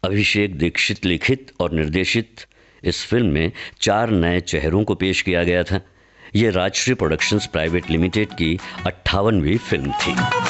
अभिषेक दीक्षित लिखित और निर्देशित इस फिल्म में 4 नए चेहरों को पेश किया गया था। ये राजश्री प्रोडक्शंस प्राइवेट लिमिटेड की 58वीं फिल्म थी।